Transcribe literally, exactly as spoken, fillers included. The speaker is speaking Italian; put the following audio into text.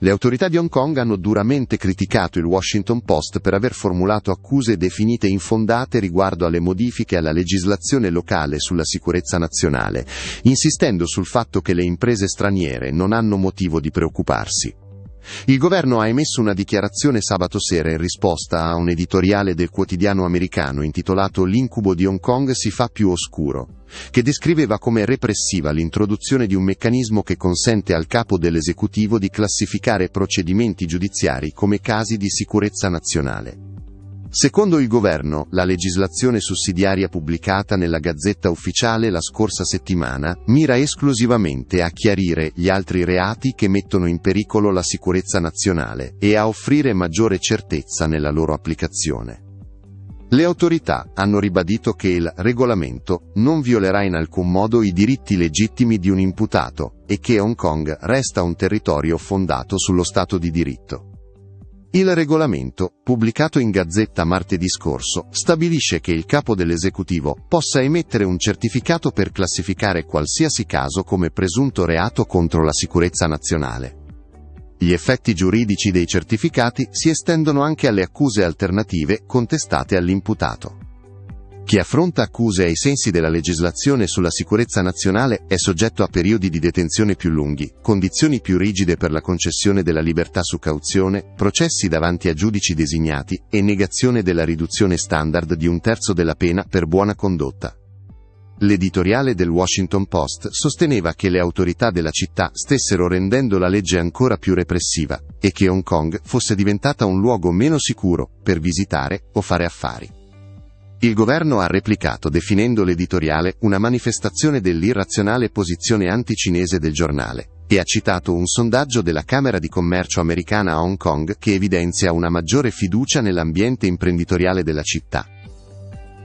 Le autorità di Hong Kong hanno duramente criticato il Washington Post per aver formulato accuse definite infondate riguardo alle modifiche alla legislazione locale sulla sicurezza nazionale, insistendo sul fatto che le imprese straniere non hanno motivo di preoccuparsi. Il governo ha emesso una dichiarazione sabato sera in risposta a un editoriale del quotidiano americano intitolato "L'incubo di Hong Kong si fa più oscuro", che descriveva come repressiva l'introduzione di un meccanismo che consente al capo dell'esecutivo di classificare procedimenti giudiziari come casi di sicurezza nazionale. Secondo il governo, la legislazione sussidiaria pubblicata nella Gazzetta Ufficiale la scorsa settimana mira esclusivamente a chiarire gli altri reati che mettono in pericolo la sicurezza nazionale e a offrire maggiore certezza nella loro applicazione. Le autorità hanno ribadito che il regolamento non violerà in alcun modo i diritti legittimi di un imputato e che Hong Kong resta un territorio fondato sullo Stato di diritto. Il regolamento, pubblicato in Gazzetta martedì scorso, stabilisce che il capo dell'esecutivo possa emettere un certificato per classificare qualsiasi caso come presunto reato contro la sicurezza nazionale. Gli effetti giuridici dei certificati si estendono anche alle accuse alternative contestate all'imputato. Chi affronta accuse ai sensi della legislazione sulla sicurezza nazionale è soggetto a periodi di detenzione più lunghi, condizioni più rigide per la concessione della libertà su cauzione, processi davanti a giudici designati e negazione della riduzione standard di un terzo della pena per buona condotta. L'editoriale del Washington Post sosteneva che le autorità della città stessero rendendo la legge ancora più repressiva e che Hong Kong fosse diventata un luogo meno sicuro per visitare o fare affari. Il governo ha replicato definendo l'editoriale una manifestazione dell'irrazionale posizione anti-cinese del giornale e ha citato un sondaggio della Camera di Commercio americana a Hong Kong che evidenzia una maggiore fiducia nell'ambiente imprenditoriale della città.